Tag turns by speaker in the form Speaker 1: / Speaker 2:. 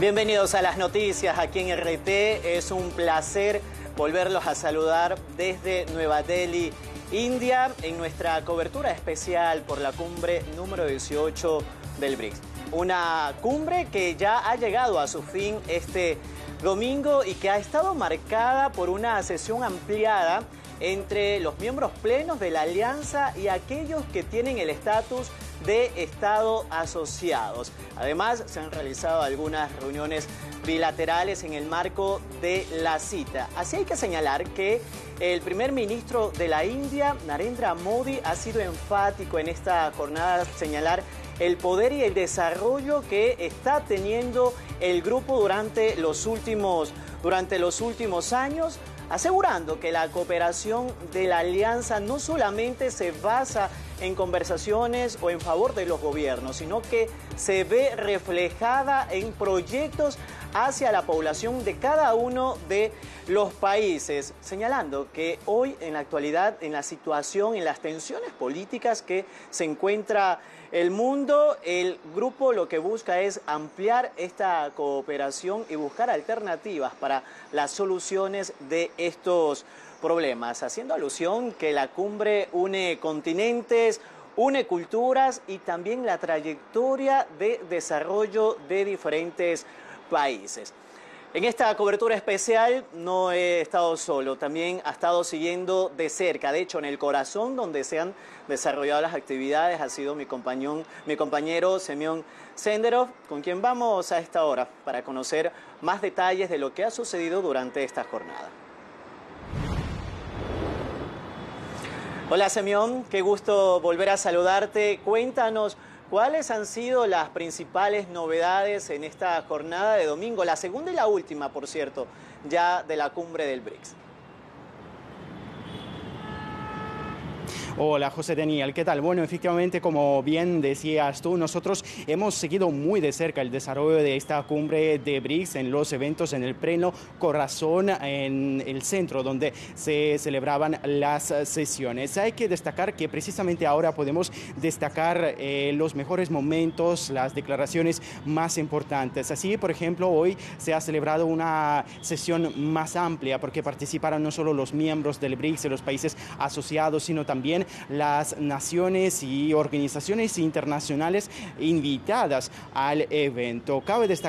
Speaker 1: Bienvenidos a las noticias aquí en RT. Es un placer volverlos a saludar desde Nueva Delhi, India, en nuestra cobertura especial por la cumbre número 18 del BRICS. Una cumbre que ya ha llegado a su fin este domingo y que ha estado marcada por una sesión ampliada entre los miembros plenos de la alianza y aquellos que tienen el estatus de Estado asociados. Además, se han realizado algunas reuniones bilaterales en el marco de la cita. Así hay que señalar que el primer ministro de la India, Narendra Modi, ha sido enfático en esta jornada, señalar el poder y el desarrollo que está teniendo el grupo durante los últimos años, asegurando que la cooperación de la alianza no solamente se basa en conversaciones o en favor de los gobiernos, sino que se ve reflejada en proyectos hacia la población de cada uno de los países, señalando que hoy en la actualidad, en la situación, en las tensiones políticas que se encuentra el mundo, el grupo lo que busca es ampliar esta cooperación y buscar alternativas para las soluciones de estos problemas, haciendo alusión que la cumbre une continentes, une culturas y también la trayectoria de desarrollo de diferentes países. En esta cobertura especial no he estado solo, también ha estado siguiendo de cerca, de hecho en el corazón donde se han desarrollado las actividades ha sido mi compañero Semyon Senderov, con quien vamos a esta hora para conocer más detalles de lo que ha sucedido durante esta jornada. Hola Semyon, qué gusto volver a saludarte. Cuéntanos, ¿cuáles han sido las principales novedades en esta jornada de domingo? La segunda y la última, por cierto, ya de la cumbre del BRICS.
Speaker 2: Hola José Daniel, ¿qué tal? Bueno, efectivamente, como bien decías tú, nosotros hemos seguido muy de cerca el desarrollo de esta cumbre de BRICS en los eventos en el pleno corazón, en el centro donde se celebraban las sesiones. Hay que destacar que precisamente ahora podemos destacar los mejores momentos, las declaraciones más importantes. Así, por ejemplo, hoy se ha celebrado una sesión más amplia porque participaron no solo los miembros del BRICS de los países asociados, sino también las naciones y organizaciones internacionales invitadas al evento. Cabe destacar